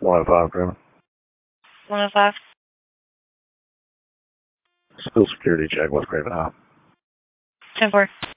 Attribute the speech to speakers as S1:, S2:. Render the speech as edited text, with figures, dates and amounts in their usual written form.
S1: 105, Craven.
S2: 105.
S1: School security check, West Craven High.
S2: 10-4.